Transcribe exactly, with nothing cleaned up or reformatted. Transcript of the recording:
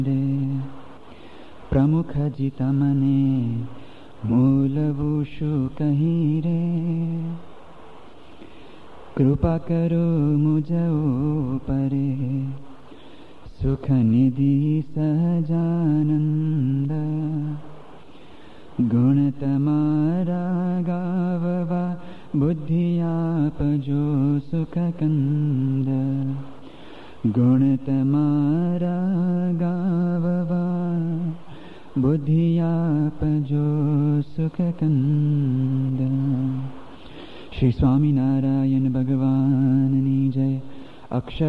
प्रमुख जित मने मूलवुषु कहीं रे। कृपा करो मुझ ऊपरे सुख निधि सहजानंद। गुण तमारा गाववा बुद्धि आप जो सुख कंद। गुण तमारा गाववा बुद्धि आप जो सुख कंद। श्री स्वामी नारायण भगवान की जय। अक्षर